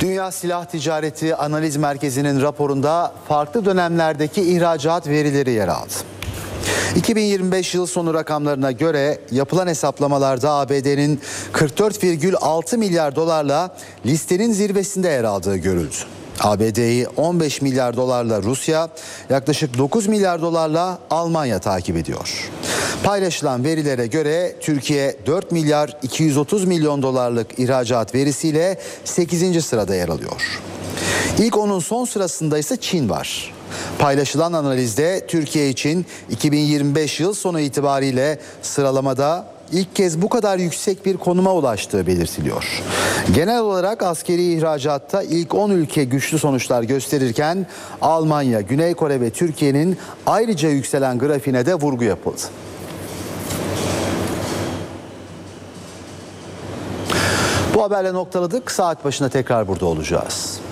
Dünya Silah Ticareti Analiz Merkezi'nin raporunda farklı dönemlerdeki ihracat verileri yer aldı. 2025 yıl sonu rakamlarına göre yapılan hesaplamalarda ABD'nin 44,6 milyar dolarla listenin zirvesinde yer aldığı görüldü. ABD'yi 15 milyar dolarla Rusya, yaklaşık 9 milyar dolarla Almanya takip ediyor. Paylaşılan verilere göre Türkiye 4 milyar 230 milyon dolarlık ihracat verisiyle 8. sırada yer alıyor. İlk onun son sırasında ise Çin var. Paylaşılan analizde Türkiye için 2025 yıl sonu itibariyle sıralamada ilk kez bu kadar yüksek bir konuma ulaştığı belirtiliyor. Genel olarak askeri ihracatta ilk 10 ülke güçlü sonuçlar gösterirken Almanya, Güney Kore ve Türkiye'nin ayrıca yükselen grafiğine de vurgu yapıldı. Bu haberle noktaladık. Saat başına tekrar burada olacağız.